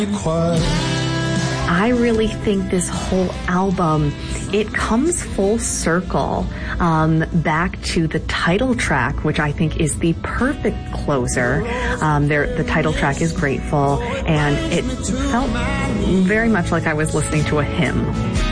I really think this whole album, it comes full circle back to the title track, which I think is the perfect closer. The title track is Grateful, and it felt very much like I was listening to a hymn.